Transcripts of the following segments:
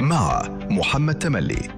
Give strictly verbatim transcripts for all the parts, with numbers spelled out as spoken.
مع محمد تملي.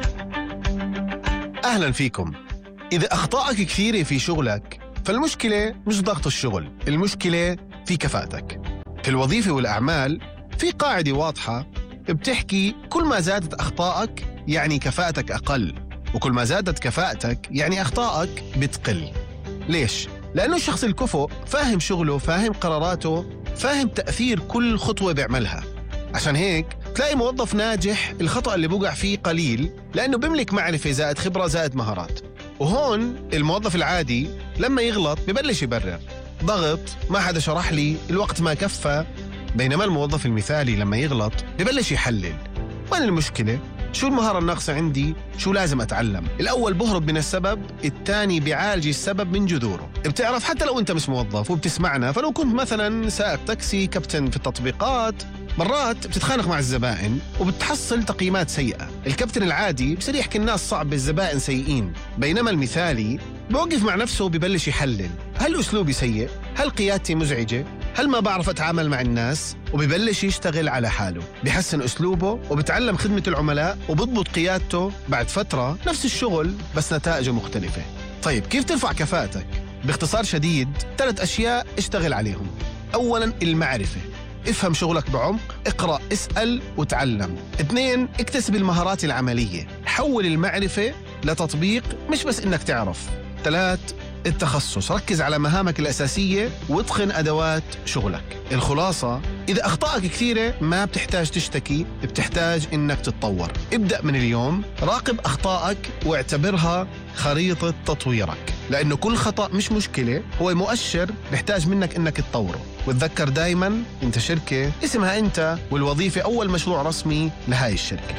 أهلا فيكم. إذا أخطائك كثيرة في شغلك فالمشكلة مش ضغط الشغل، المشكلة في كفاءتك. في الوظيفة والأعمال في قاعدة واضحة بتحكي كل ما زادت أخطائك يعني كفاءتك أقل، وكل ما زادت كفاءتك يعني أخطائك بتقل. ليش؟ لأنه الشخص الكفؤ فاهم شغله، فاهم قراراته، فاهم تأثير كل خطوة بيعملها. عشان هيك تلاقي موظف ناجح الخطأ اللي بوقع فيه قليل، لأنه بيملك معرفة زائد خبرة زائد مهارات. وهون الموظف العادي لما يغلط ببلش يبرر، ضغط، ما حدا شرح لي، الوقت ما كفى. بينما الموظف المثالي لما يغلط ببلش يحلل، وين المشكلة؟ شو المهارة الناقصة عندي؟ شو لازم أتعلم؟ الأول بهرب من السبب، الثاني بيعالج السبب من جذوره. بتعرف حتى لو أنت مش موظف وبتسمعنا، فلو كنت مثلا سائق تاكسي، كابتن في التطبيقات، مرات بتتخانق مع الزبائن وبتحصل تقييمات سيئة. الكابتن العادي بصير يحكي الناس صعب، الزبائن سيئين. بينما المثالي بوقف مع نفسه وبيبلش يحلل، هل أسلوبي سيء؟ هل قيادتي مزعجة؟ هل ما بعرف أتعامل مع الناس؟ وبيبلش يشتغل على حاله، بيحسن أسلوبه وبتعلم خدمة العملاء وبضبط قيادته. بعد فترة نفس الشغل بس نتائجه مختلفة. طيب كيف ترفع كفاءتك؟ باختصار شديد ثلاث أشياء اشتغل عليهم. أولاً المعرفة، افهم شغلك بعمق، اقرأ، اسأل وتعلم. اثنين، اكتسب المهارات العملية، حول المعرفة لتطبيق مش بس انك تعرف. ثلاث، التخصص، ركز على مهامك الأساسية واتقن أدوات شغلك. الخلاصة، إذا أخطائك كثيرة ما بتحتاج تشتكي، بتحتاج إنك تتطور. ابدأ من اليوم، راقب أخطائك واعتبرها خريطة تطويرك، لأنه كل خطأ مش مشكلة، هو مؤشر بيحتاج منك إنك تطوره. وتذكر دايماً أنت شركة اسمها أنت، والوظيفة أول مشروع رسمي لهاي الشركة.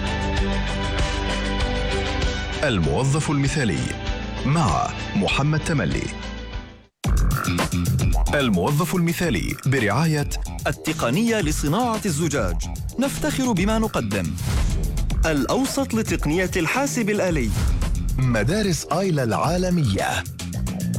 الموظف المثالي مع محمد تملي. الموظف المثالي برعاية التقنية لصناعة الزجاج، نفتخر بما نقدم. الأوسط لتقنية الحاسب الآلي، مدارس آيلا العالمية.